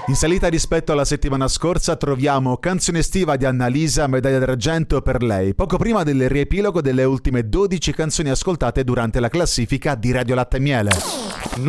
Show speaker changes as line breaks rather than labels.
In salita rispetto alla settimana scorsa troviamo Canzone estiva di Annalisa, medaglia d'argento per lei, poco prima del riepilogo delle ultime 12 canzoni ascoltate durante la classifica di Radio Latte e Miele.